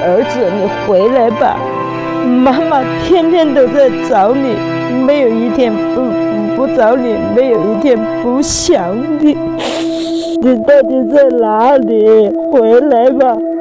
儿子，你回来吧，妈妈天天都在找你，没有一天不找你，没有一天不想你。你到底在哪里？回来吧。